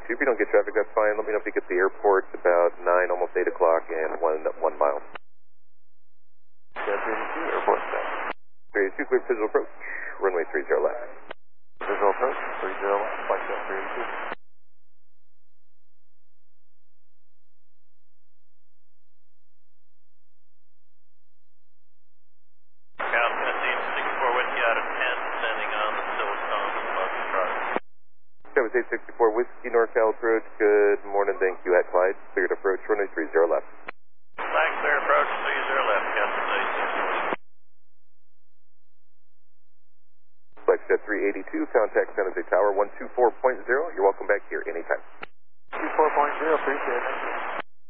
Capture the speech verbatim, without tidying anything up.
two. If you don't get traffic, that's fine. Let me know if you get the airport about nine, almost eight o'clock, and one, one mile. three eighty-two, airport set. three eighty-two, clear visual approach. Runway three zero left. Visual approach, three zero left, flight set three eighty-two. South Tennessee, six four Whiskey out of ten, standing on the Silicon Mountain Drive. That was eight sixty-four Whiskey, NorCal approach. Good morning, thank you. At Clyde, cleared approach, runway three zero left. Flag clear approach, three zero left, Captain eight sixty-four. Flexjet three eighty-two, contact San Jose Tower one two four point zero. You're welcome back here anytime. two four point zero, appreciate it.